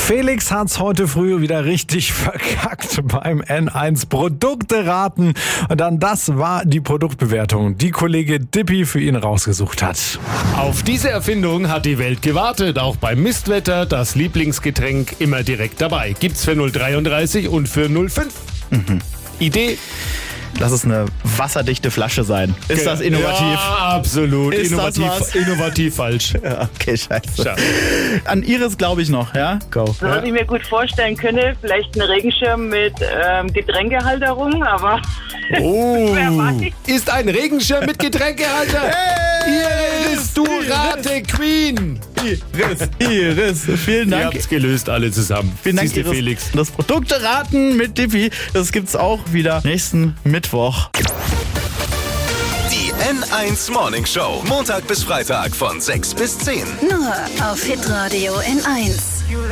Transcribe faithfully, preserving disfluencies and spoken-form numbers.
Felix hat's heute früh wieder richtig verkackt beim N eins Produkte raten. Und dann das war die Produktbewertung, die Kollege Dippi für ihn rausgesucht hat. Auf diese Erfindung hat die Welt gewartet. Auch beim Mistwetter das Lieblingsgetränk immer direkt dabei. Gibt's für null dreiunddreißig und für null fünf. Mhm. Idee? Lass es eine wasserdichte Flasche sein. Ist das innovativ? Ja, absolut. Ist innovativ, das was? innovativ falsch. Ja, okay, scheiße. Schade. An Iris glaube ich noch, ja? Go. So, was ich mir gut vorstellen könnte, vielleicht ein Regenschirm mit ähm, Getränkehalterung, aber Oh, wer weiß. ist ein Regenschirm mit Getränkehalter. Hey, Iris, du Rate Queen. Iris, Iris, vielen Ihr Dank. habt's gelöst alle zusammen. Vielen Dank, Siehste, Iris. Felix. Das Produkte-Raten mit Dippi, das gibt's auch wieder nächsten Mittwoch. Die N eins Morning Show. Montag bis Freitag von sechs bis zehn. Nur auf Hitradio N eins.